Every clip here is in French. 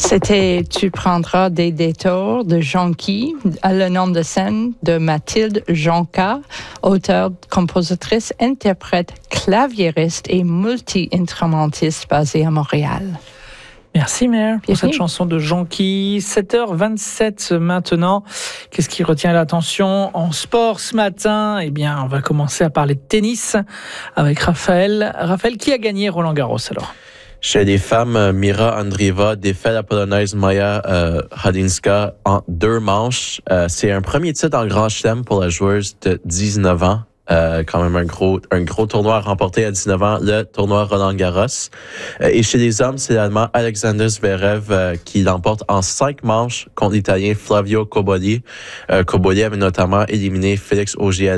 C'était Tu prendras des détours de Jonquille, à le nom de scène de Mathilde Jonca, auteure, compositrice, interprète, claviériste et multi-instrumentiste basée à Montréal. Merci Mère pour cette chanson de Jonquille. 7h27 maintenant. Qu'est-ce qui retient l'attention en sport ce matin? Eh bien, on va commencer à parler de tennis avec Raphaël. Raphaël, qui a gagné Roland-Garros alors? Chez les femmes, Mira Andreeva défait la Polonaise Maja Radzinska en 2 manches. C'est un premier titre en Grand Chelem pour la joueuse de 19 ans. Quand même un gros tournoi remporté à 19 ans, le tournoi Roland-Garros. Et chez les hommes, c'est l'Allemand Alexander Zverev qui l'emporte en 5 manches contre l'Italien Flavio Cobolli. Cobolli avait notamment éliminé Félix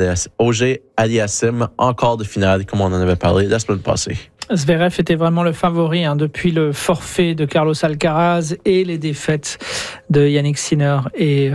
Auger-Aliassime en quart de finale, comme on en avait parlé la semaine passée. Zverev était vraiment le favori depuis le forfait de Carlos Alcaraz et les défaites de Yannick Sinner et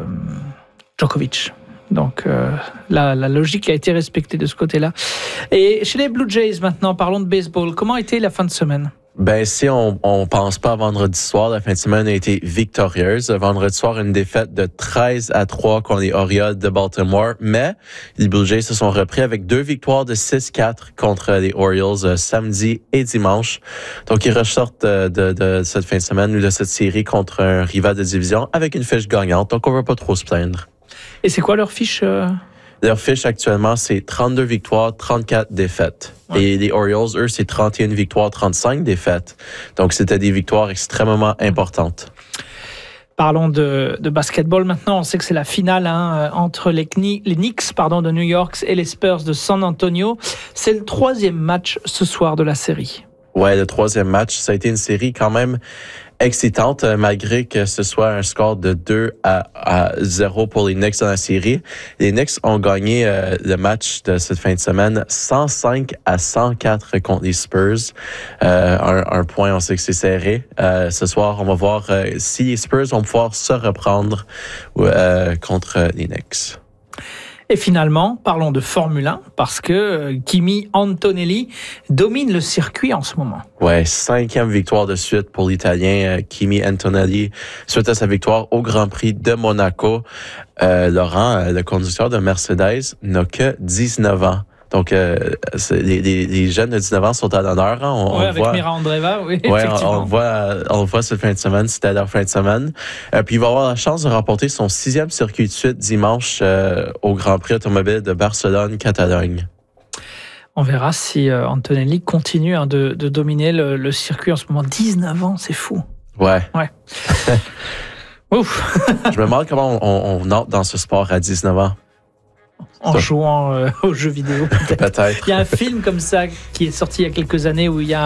Djokovic. Donc la logique a été respectée de ce côté-là. Et chez les Blue Jays maintenant, parlons de baseball. Comment a été la fin de semaine? Ben, si on pense pas à vendredi soir, la fin de semaine a été victorieuse. Vendredi soir, une défaite de 13-3 contre les Orioles de Baltimore. Mais les Blue Jays se sont repris avec 2 victoires de 6-4 contre les Orioles samedi et dimanche. Donc, ils ressortent de cette fin de semaine ou de cette série contre un rival de division avec une fiche gagnante. Donc, on ne va pas trop se plaindre. Et c'est quoi leur fiche? Leur fiche actuellement, c'est 32 victoires, 34 défaites. Ouais. Et les Orioles, eux, c'est 31 victoires, 35 défaites. Donc, c'était des victoires extrêmement importantes. Parlons de basketball maintenant. On sait que c'est la finale entre les Knicks de New York et les Spurs de San Antonio. C'est le 3e match ce soir de la série. Ouais, le 3e match. Ça a été une série quand même excitante, malgré que ce soit un score de 2-0 pour les Knicks dans la série. Les Knicks ont gagné le match de cette fin de semaine 105-104 contre les Spurs. Un point, on sait que c'est serré. Ce soir, on va voir si les Spurs vont pouvoir se reprendre contre les Knicks. Et finalement, parlons de Formule 1, parce que Kimi Antonelli domine le circuit en ce moment. Ouais, 5e victoire de suite pour l'Italien Kimi Antonelli, suite à sa victoire au Grand Prix de Monaco. Laurent, le conducteur de Mercedes, n'a que 19 ans. Donc, les jeunes de 19 ans sont à l'honneur. Avec Mira Andreeva, oui, effectivement. On le voit cette fin de semaine, c'était leur fin de semaine. Puis, il va avoir la chance de remporter son 6e circuit de suite dimanche au Grand Prix automobile de Barcelone-Catalogne. On verra si Antonelli continue de dominer le circuit en ce moment. 19 ans, c'est fou. Ouais. Ouf. Je me demande comment on entre dans ce sport à 19 ans. En jouant aux jeux vidéo, peut-être. Peut-être. Il y a un film comme ça qui est sorti il y a quelques années où il y a